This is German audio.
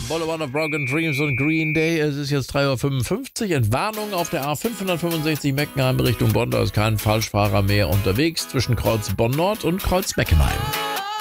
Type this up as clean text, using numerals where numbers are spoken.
Boulevard of Broken Dreams und Green Day. Es ist jetzt 3:55 Uhr. Entwarnung auf der A565 Meckenheim Richtung Bonn. Da ist kein Falschfahrer mehr unterwegs zwischen Kreuz Bonn Nord und Kreuz Meckenheim.